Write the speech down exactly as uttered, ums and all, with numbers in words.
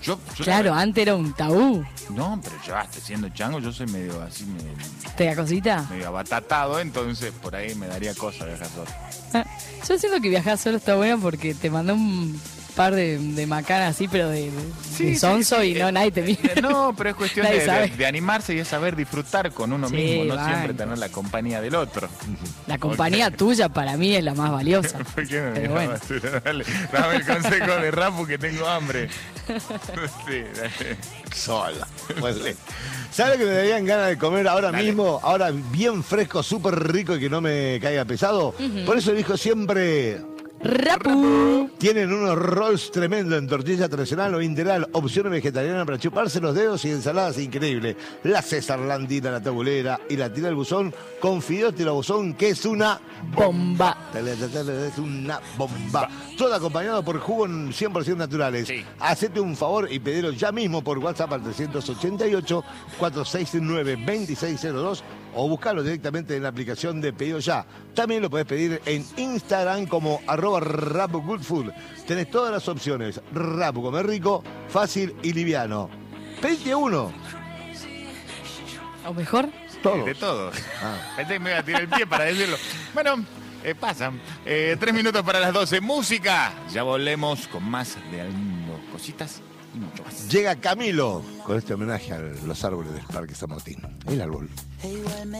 Yo, yo Claro, la... antes era un tabú. No, pero yo hasta siendo chango, yo soy medio así, medio, ¿Te da cosita? medio abatatado, entonces por ahí me daría cosa viajar solo. Ah, yo siento que viajar solo está bueno porque te mandó un par de, de macanas así, pero de, de, Sí, de sí, sonso sí, y no, eh, nadie te mira. No, pero es cuestión Nadie de, sabe. de, de animarse y es saber disfrutar con uno Sí, mismo, no banco. siempre tener la compañía del otro. La compañía Ok. tuya para mí es la más valiosa. ¿Por qué me Pero mirás bueno. basura? Dale, dame el consejo de Rapu que tengo hambre. Sí, dale. Sola. Pues sí. ¿Sabes lo que me darían ganas de comer ahora Dale. mismo? Ahora bien fresco, súper rico y que no me caiga pesado. Por eso elijo siempre... ¡Rapu! Tienen unos rolls tremendos en tortilla tradicional o integral, opciones vegetarianas para chuparse los dedos y ensaladas increíbles. La César, la Andina, la Tabulera y la Tira del Buzón con fideos Tira Buzón, que es una Bomba. es una bomba. Todo acompañado por jugos cien por ciento naturales. Sí. Hacete un favor y pedilo ya mismo por WhatsApp al tres ochenta y ocho, cuatrocientos sesenta y nueve, veintiséis cero dos o buscarlo directamente en la aplicación de Pedido Ya. También lo podés pedir en Instagram como arroba Rapu Good Food. Tenés todas las opciones. Rapu Comer Rico, fácil y liviano. Pedite uno. ¿O mejor? Todos. De todo. Ah. Pensé que me iba a tirar el pie para decirlo. Bueno, eh, pasan. Eh, tres minutos para las doce. Música. Ya volvemos con más de Al Mundo. Cositas y mucho más. Llega Camilo con este homenaje a los árboles del Parque San Martín. El árbol.